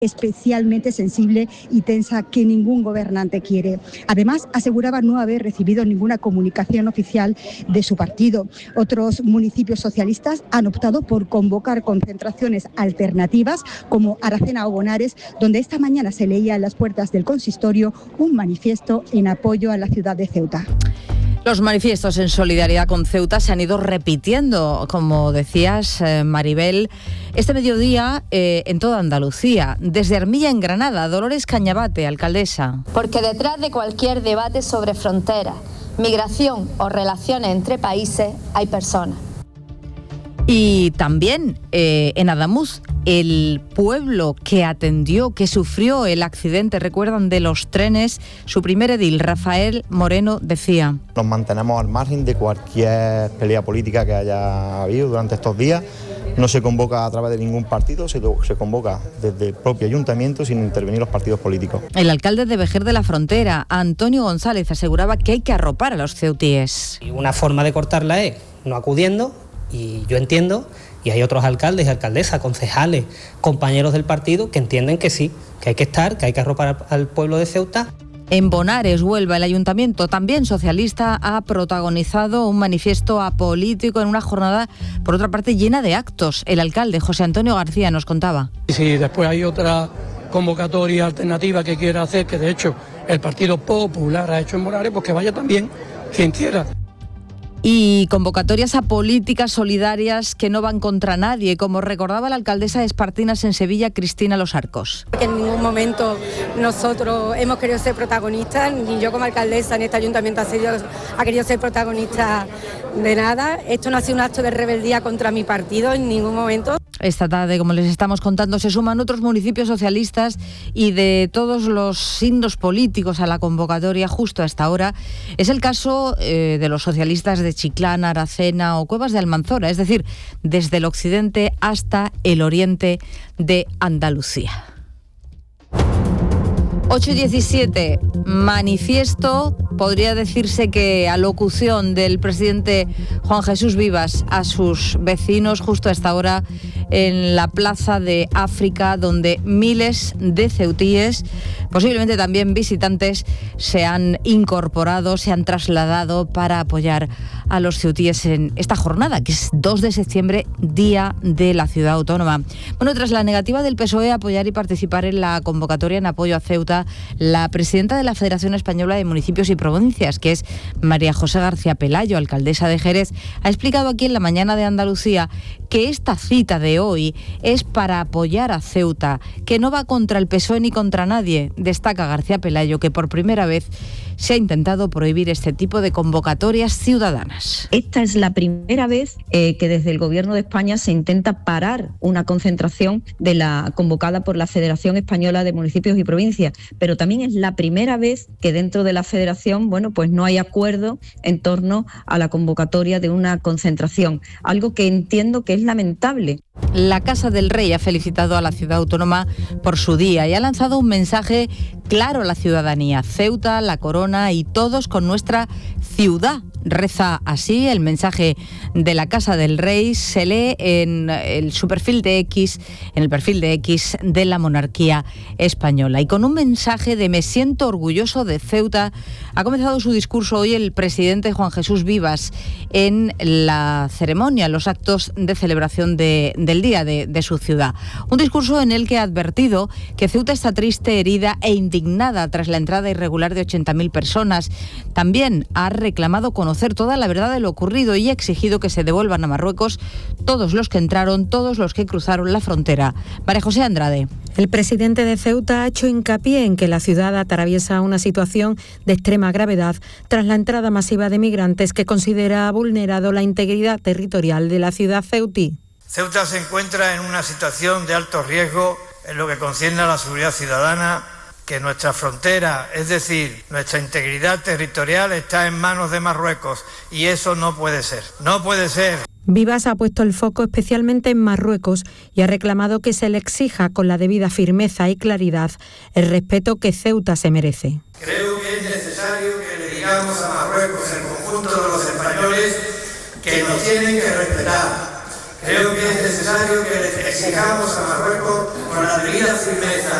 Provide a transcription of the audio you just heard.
especialmente sensible y tensa que ningún gobernante quiere. Además, aseguraba no haber recibido ninguna comunicación oficial de su partido. Otros municipios socialistas han optado por convocar concentraciones alternativas, como Aracena o Bonares, donde esta mañana se leía en las puertas del consistorio un manifiesto en apoyo a la ciudad de Ceuta. Los manifiestos en solidaridad con Ceuta se han ido repitiendo, como decías, Maribel, este mediodía en toda Andalucía. Desde Armilla en Granada, Dolores Cañabate, alcaldesa. Porque detrás de cualquier debate sobre fronteras, migración o relaciones entre países hay personas. Y también en Adamuz, el pueblo que atendió, que sufrió el accidente, recuerdan, de los trenes, su primer edil, Rafael Moreno, decía: nos mantenemos al margen de cualquier pelea política que haya habido durante estos días. No se convoca a través de ningún partido, se convoca desde el propio ayuntamiento sin intervenir los partidos políticos. El alcalde de Vejer de la Frontera, Antonio González, aseguraba que hay que arropar a los ceutíes. Y una forma de cortarla es no acudiendo, y yo entiendo, y hay otros alcaldes y alcaldesas, concejales, compañeros del partido que entienden que sí, que hay que estar, que hay que arropar al pueblo de Ceuta. En Bonares, Huelva, el ayuntamiento, también socialista, ha protagonizado un manifiesto apolítico en una jornada, por otra parte, llena de actos. El alcalde, José Antonio García, nos contaba. Si después hay otra convocatoria alternativa que quiera hacer, que de hecho el Partido Popular ha hecho en Bonares, pues que vaya también quien quiera. Y convocatorias a políticas solidarias que no van contra nadie, como recordaba la alcaldesa de Espartinas en Sevilla, Cristina Los Arcos. En ningún momento nosotros hemos querido ser protagonistas, ni yo como alcaldesa ni este ayuntamiento ha querido ser protagonista de nada. Esto no ha sido un acto de rebeldía contra mi partido en ningún momento. Esta tarde, como les estamos contando, se suman otros municipios socialistas y de todos los signos políticos a la convocatoria justo a esta hora. Es el caso de los socialistas de Chiclana, Aracena o Cuevas de Almanzora, es decir, desde el occidente hasta el oriente de Andalucía. 8:17, manifiesto, podría decirse que alocución del presidente Juan Jesús Vivas a sus vecinos justo a esta hora en la Plaza de África, donde miles de ceutíes, posiblemente también visitantes, se han incorporado, se han trasladado para apoyar a los ceutíes en esta jornada, que es 2 de septiembre, Día de la Ciudad Autónoma. Bueno, tras la negativa del PSOE a apoyar y participar en la convocatoria en apoyo a Ceuta, la presidenta de la Federación Española de Municipios y Provincias, que es María José García Pelayo, alcaldesa de Jerez, ha explicado aquí en La Mañana de Andalucía que esta cita de hoy es para apoyar a Ceuta, que no va contra el PSOE ni contra nadie. Destaca García Pelayo que por primera vez se ha intentado prohibir este tipo de convocatorias ciudadanas. Esta es la primera vez que desde el Gobierno de España se intenta parar una concentración de la convocada por la Federación Española de Municipios y Provincias, pero también es la primera vez que dentro de la Federación, pues no hay acuerdo en torno a la convocatoria de una concentración, algo que entiendo que es lamentable. La Casa del Rey ha felicitado a la ciudad autónoma por su día y ha lanzado un mensaje claro a la ciudadanía. Ceuta, La Corona y todos con nuestra ciudad. Reza así el mensaje de la Casa del Rey, se lee en su perfil de X, en el perfil de X de la monarquía española. Y con un mensaje de me siento orgulloso de Ceuta, ha comenzado su discurso hoy el presidente Juan Jesús Vivas en la ceremonia, los actos de celebración del día de su ciudad. Un discurso en el que ha advertido que Ceuta está triste, herida e indignada tras la entrada irregular de 80.000 personas. También ha reclamado conocer toda la verdad de lo ocurrido y ha exigido que se devuelvan a Marruecos todos los que entraron, todos los que cruzaron la frontera. María José Andrade. El presidente de Ceuta ha hecho hincapié en que la ciudad atraviesa una situación de extrema gravedad tras la entrada masiva de migrantes que considera ha vulnerado la integridad territorial de la ciudad ceutí. Ceuta se encuentra en una situación de alto riesgo en lo que concierne a la seguridad ciudadana, que nuestra frontera, es decir, nuestra integridad territorial está en manos de Marruecos y eso no puede ser, no puede ser. Vivas ha puesto el foco especialmente en Marruecos y ha reclamado que se le exija con la debida firmeza y claridad el respeto que Ceuta se merece. Creo que es necesario que le digamos a Marruecos, el conjunto de los españoles, que nos tienen que respetar, Creo que es necesario que le exijamos a Marruecos con la debida firmeza